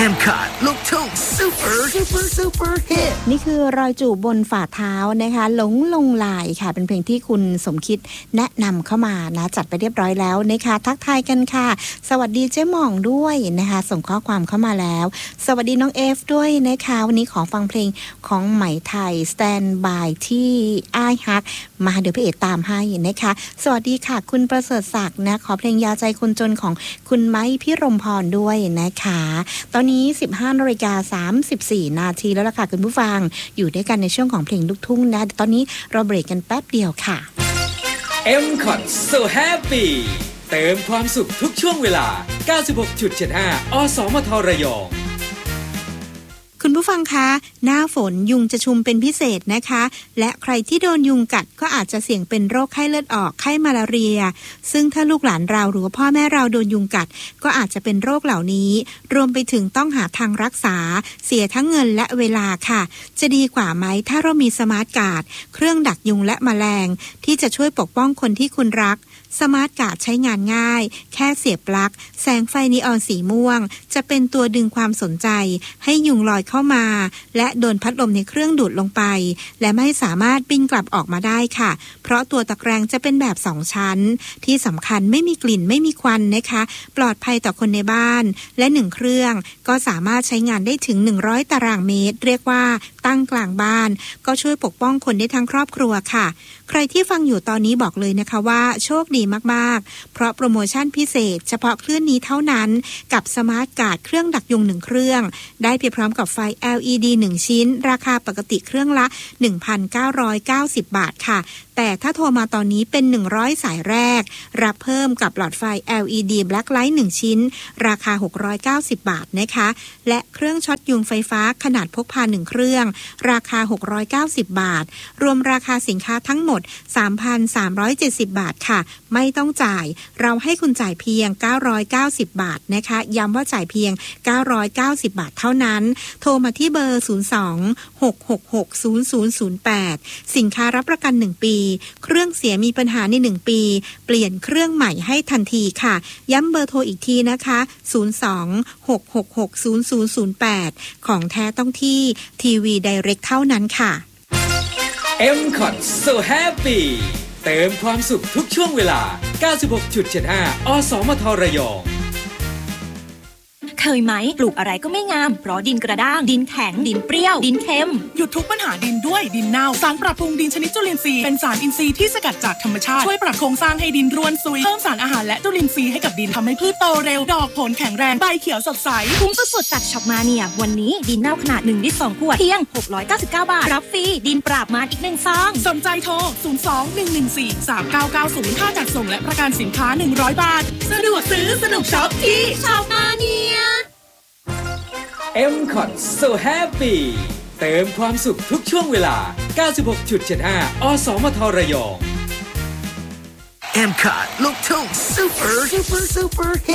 M-Cut ลูกทุ่ง super hit นี่คือรอยจูบบนฝ่าเท้านะคะหลงลงลายค่ะเป็นเพลงที่คุณสมคิดแนะนำเข้ามานะจัดไปเรียบร้อยแล้วนะคะทักทายกันค่ะสวัสดีเจ๊หม่องด้วยนะคะส่งข้อความเข้ามาแล้วสวัสดีน้องเอฟด้วยนะคะวันนี้ขอฟังเพลงของไหมไทย Stand by ที่อ้ายฮักมาเดี๋ยวพี่เอกตามให้นะคะสวัสดีค่ะคุณประเสริฐศักดิ์นะขอเพลงยาใจคนจนของคุณไม้พิรมพรด้วยนะคะตอนนี้ 15:34 นาทีแล้วล่ะค่ะคุณผู้ฟังอยู่ด้วยกันในช่วงของเพลงลูกทุ่งนะตอนนี้เราเบรกกันแป๊บเดียวค่ะ M-Cut so happy เติมความสุขทุกช่วงเวลา 96.75 อสมทระยองคุณผู้ฟังคะหน้าฝนยุงจะชุมเป็นพิเศษนะคะและใครที่โดนยุงกัดก็อาจจะเสี่ยงเป็นโรคไข้เลือดออกไข้มาลาเรียซึ่งถ้าลูกหลานเราหรือว่าพ่อแม่เราโดนยุงกัดก็อาจจะเป็นโรคเหล่านี้รวมไปถึงต้องหาทางรักษาเสียทั้งเงินและเวลาค่ะจะดีกว่าไหมถ้าเรามีสมาร์ทการ์ดเครื่องดักยุงและแมลงที่จะช่วยปกป้องคนที่คุณรักสมาร์ทการ์ดใช้งานง่ายแค่เสียบปลั๊กแสงไฟนีออนสีม่วงจะเป็นตัวดึงความสนใจให้ยุงลอยเข้ามาและโดนพัดลมในเครื่องดูดลงไปและไม่สามารถบินกลับออกมาได้ค่ะเพราะตัวตะแกรงจะเป็นแบบ2ชั้นที่สำคัญไม่มีกลิ่นไม่มีควันนะคะปลอดภัยต่อคนในบ้านและ1เครื่องก็สามารถใช้งานได้ถึง100ตารางเมตรเรียกว่าตั้งกลางบ้านก็ช่วยปกป้องคนได้ทั้งครอบครัวค่ะใครที่ฟังอยู่ตอนนี้บอกเลยนะคะว่าโชคดีมากๆเพราะโปรโมชั่นพิเศษเฉพาะคลื่นนี้เท่านั้นกับสมาร์ทการ์ดเครื่องดักยุง1เครื่องได้ไปพร้อมกับไฟ LED 1ชิ้นราคาปกติเครื่องละ 1,990 บาทค่ะแต่ถ้าโทรมาตอนนี้เป็น100สายแรกรับเพิ่มกับหลอดไฟ LED Blacklight 1ชิ้นราคา690บาทนะคะและเครื่องช็อตยุงไฟฟ้าขนาดพกพา1เครื่องราคา690บาทรวมราคาสินค้าทั้งหมด 3,370 บาทค่ะไม่ต้องจ่ายเราให้คุณจ่ายเพียง990บาทนะคะย้ำว่าจ่ายเพียง990บาทเท่านั้นโทรมาที่เบอร์02-666-0008สินค้ารับประกัน1ปีเครื่องเสียมีปัญหาใน1ปีเปลี่ยนเครื่องใหม่ให้ทันทีค่ะย้ำเบอร์โทรอีกทีนะคะ02-666-0008ของแท้ต้องที่ทีวีไดเรกเท่านั้นค่ะ M-Cut so happy เติมความสุขทุกช่วงเวลา 96.75 อสมทระยองเคยไหมปลูกอะไรก็ไม่งามเพราะดินกระด้างดินแข็งดินเปรี้ยวดินเค็มหยุดทุกปัญหาดินด้วยดินเน่าสารปรับปรุงดินชนิดจุลินทรีย์เป็นสารอินทรีย์ที่สกัดจากธรรมชาติช่วยปรับโครงสร้างให้ดินร่วนซุยเพิ่มสารอาหารและจุลินทรีย์ให้กับดินทำให้พืชโตเร็วดอกผลแข็งแรงใบเขียวสดใสคุ้มสุดๆจากช็อปมาเนียวันนี้ดินเน่าขนาด1 ลิตร 2 ขวดเพียง699 บาทรับฟรีดินปราบมารอีก1ซองสนใจโทร02-114-3990ค่าจัดส่งและประกันสินค้า100บาทสะดวกซื้อสนุกช็อปที่ช็อปมาเนีย M-Cut so happy เติมความสุขทุกช่วงเวลา 96.75 อสมทระยอง M-Cut ลูกทุ่ง super hit